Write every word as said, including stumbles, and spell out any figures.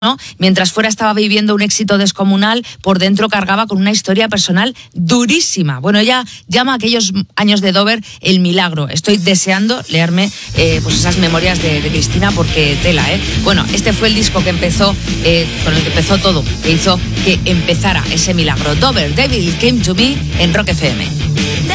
¿no? Mientras fuera estaba viviendo un éxito descomunal, por dentro cargaba con una historia personal durísima. Bueno, ella llama a aquellos años de Dover el milagro. Estoy deseando leerme eh, pues esas memorias de, de Cristina porque tela, ¿eh? Bueno, este fue el disco que empezó, eh, con el que empezó todo, que hizo que empezara ese milagro. Dover, Devil Came to Me en Rock F M.